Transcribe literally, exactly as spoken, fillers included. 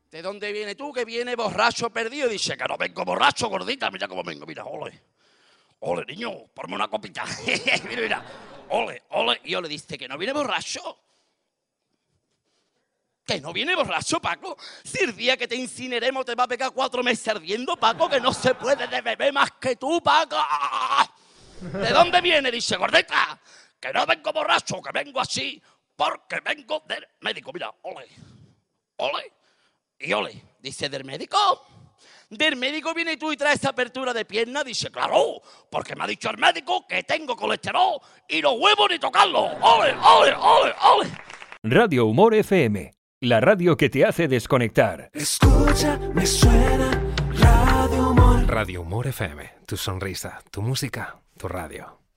¿De dónde viene tú? Que viene borracho perdido. Dice, que no vengo borracho, gordita. Mira cómo vengo, mira, ole. Ole, niño, ponme una copita. Mira, mira, ole, ole. Y yo le dice, que no viene borracho. Que no viene borracho, Paco. Si el día que te incineremos te va a pegar cuatro meses ardiendo, Paco, que no se puede de beber más que tú, Paco. ¿De dónde viene? Dice, gordita, que no vengo borracho, que vengo así, porque vengo del médico. Mira, ole, ole y ole. Dice, ¿del médico? ¿Del médico viene tú y traes apertura de pierna? Dice, claro, porque me ha dicho el médico que tengo colesterol y no huevo ni tocarlo. Ole, ole, ole, ole. Radio Humor F M, la radio que te hace desconectar. Escucha, me suena Radio Humor. Radio Humor F M, tu sonrisa, tu música, tu radio.